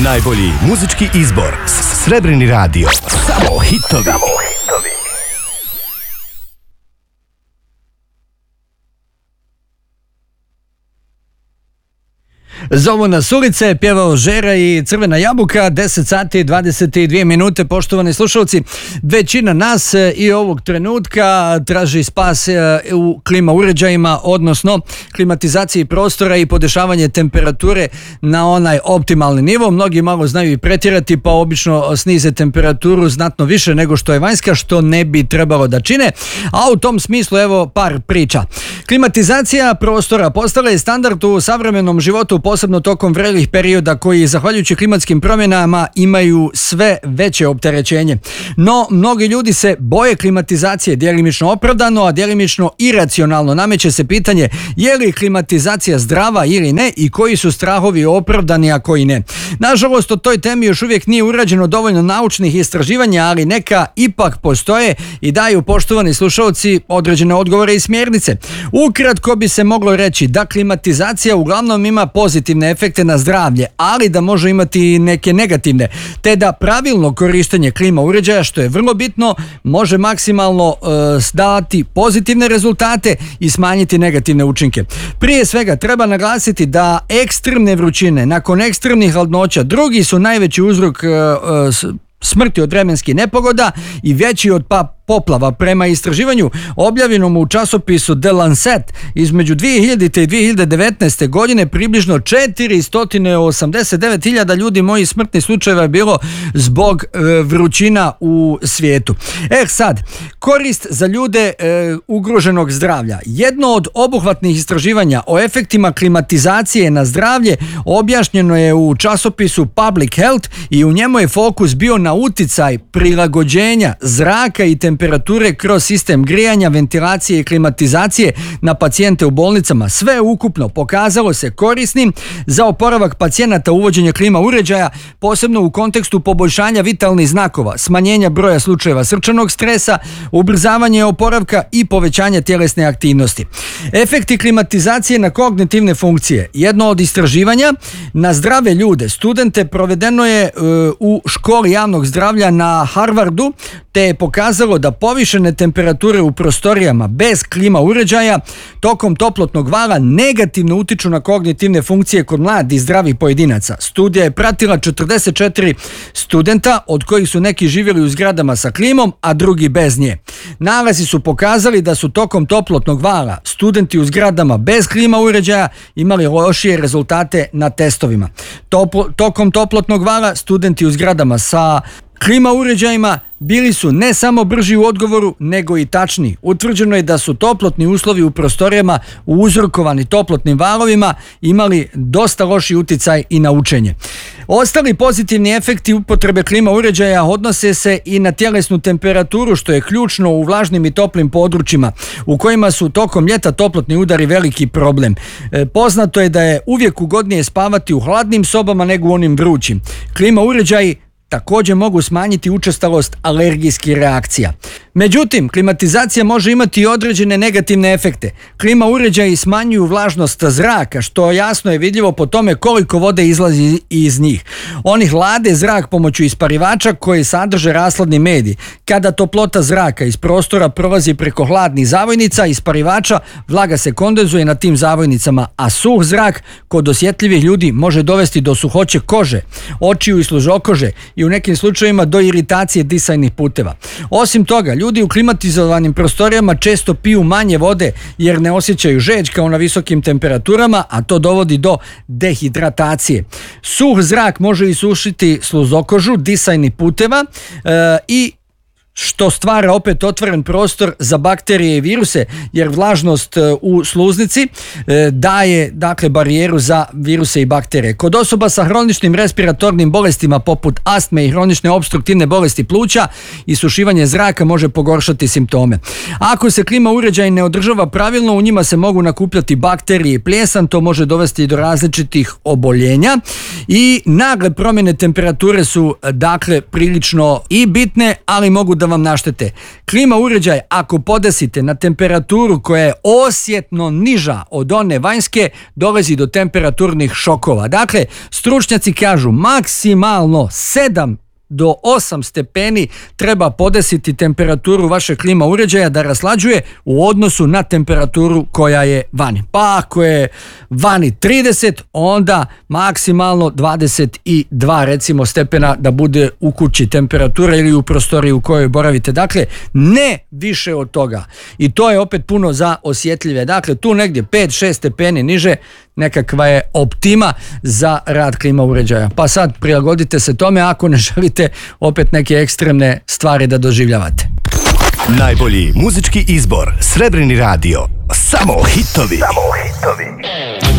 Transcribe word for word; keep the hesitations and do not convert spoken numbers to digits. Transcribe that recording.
Najbolji muzički izbor. Srebrni radio. Samo hitovi. Samo hitovi. Zovu nas ulice, pjevao Žera i Crvena jabuka, deset sati i dvadeset dvije minute, poštovani slušalci. Većina nas i ovog trenutka traži spas u klima uređajima, odnosno klimatizaciji prostora i podešavanje temperature na onaj optimalni nivo. Mnogi malo znaju i pretjerati, pa obično snize temperaturu znatno više nego što je vanjska, što ne bi trebalo da čine. A u tom smislu evo par priča. Klimatizacija prostora postala je standard u savremenom životu, posebno tokom vrelih perioda koji, zahvaljujući klimatskim promjenama, imaju sve veće opterećenje. No, mnogi ljudi se boje klimatizacije, djelimično opravdano, a djelimično iracionalno. Nameće se pitanje je li klimatizacija zdrava ili ne i koji su strahovi opravdani, a koji ne. Nažalost, o toj temi još uvijek nije urađeno dovoljno naučnih istraživanja, ali neka ipak postoje i daju, poštovani slušalci, određene odgovore i smjernice. Ukratko bi se moglo reći da klimatizacija uglavnom ima pozitivne efekte na zdravlje, ali da može imati i neke negativne, te da pravilno korištenje klima uređaja, što je vrlo bitno, može maksimalno e, dati pozitivne rezultate i smanjiti negativne učinke. Prije svega treba naglasiti da ekstremne vrućine nakon ekstremnih hladnoća drugi su najveći uzrok e, e, smrti od vremenskih nepogoda i veći od pa poplava. Prema istraživanju objavljenom u časopisu The Lancet između dvije hiljadite i dvije hiljade devetnaeste. godine približno četiristo osamdeset devet hiljada ljudi mojih smrtnih slučajeva je bilo zbog e, vrućina u svijetu. Eh sad, korist za ljude e, ugroženog zdravlja. Jedno od obuhvatnih istraživanja o efektima klimatizacije na zdravlje objašnjeno je u časopisu Public Health i u njemu je fokus bio na uticaj prilagođenja zraka i temperature kroz sistem grijanja, ventilacije i klimatizacije na pacijente u bolnicama. Sve ukupno pokazalo se korisnim za oporavak pacijenata uvođenje klima uređaja, posebno u kontekstu poboljšanja vitalnih znakova, smanjenja broja slučajeva srčanog stresa, ubrzavanje oporavka i povećanje tjelesne aktivnosti. Efekti klimatizacije na kognitivne funkcije. Jedno od istraživanja na zdrave ljude, studente, provedeno je uh, u školi javnog zdravlja na Harvardu, te je pokazalo da povišene temperature u prostorijama bez klima uređaja tokom toplotnog vala negativno utiču na kognitivne funkcije kod mladih zdravih pojedinaca. Studija je pratila četrdeset četiri studenta, od kojih su neki živjeli u zgradama sa klimom, a drugi bez nje. Nalazi su pokazali da su tokom toplotnog vala studenti u zgradama bez klima uređaja imali lošije rezultate na testovima. Toplo, tokom toplotnog vala studenti u zgradama sa klima uređajima bili su ne samo brži u odgovoru, nego i tačniji. Utvrđeno je da su toplotni uslovi u prostorijama uzrokovani toplotnim valovima imali dosta loši uticaj i na učenje. Ostali pozitivni efekti upotrebe klima uređaja odnose se i na tjelesnu temperaturu, što je ključno u vlažnim i toplim područjima u kojima su tokom ljeta toplotni udari veliki problem. E, poznato je da je uvijek ugodnije spavati u hladnim sobama nego u onim vrućim. Klima uređaji također mogu smanjiti učestalost alergijskih reakcija. Međutim, klimatizacija može imati i određene negativne efekte. Klima uređaji smanjuju vlažnost zraka, što jasno je vidljivo po tome koliko vode izlazi iz njih. Oni hlade zrak pomoću isparivača koji sadrže rashladni medij. Kada toplota zraka iz prostora prolazi preko hladnih zavojnica isparivača, vlaga se kondenzuje na tim zavojnicama, a suh zrak kod osjetljivih ljudi može dovesti do suhoće kože, očiju i služokože i u nekim slučajevima do iritacije disajnih puteva. Osim toga, ljudi u klimatizovanim prostorijama često piju manje vode jer ne osjećaju žeđ kao na visokim temperaturama, a to dovodi do dehidratacije. Suh zrak može isušiti sluzokožu, disajnih puteva e, i što stvara opet otvoren prostor za bakterije i viruse, jer vlažnost u sluznici daje dakle barijeru za viruse i bakterije. Kod osoba sa hroničnim respiratornim bolestima poput astme i hronične opstruktivne bolesti pluća, isušivanje zraka može pogoršati simptome. Ako se klima uređaj ne održava pravilno, u njima se mogu nakupljati bakterije i plijesan, to može dovesti do različitih oboljenja i nagle promjene temperature su dakle prilično i bitne, ali mogu da da vam naštete. Klima uređaj ako podesite na temperaturu koja je osjetno niža od one vanjske, dolazi do temperaturnih šokova. Dakle, stručnjaci kažu maksimalno sedam do osam stepeni treba podesiti temperaturu vaše klima uređaja da raslađuje u odnosu na temperaturu koja je vani. Pa ako je vani trideset, onda maksimalno dvadeset dva recimo stepena da bude u kući temperatura ili u prostoriji u kojoj boravite. Dakle, ne više od toga. I to je opet puno za osjetljive. Dakle, tu negdje pet šest stepeni niže nekakva je optima za rad klima uređaja. Pa sad prilagodite se tome ako ne želite opet neke ekstremne stvari da doživljavate. Najbolji muzički izbor, Srebrni radio. Samo hitovi. Samo hitovi.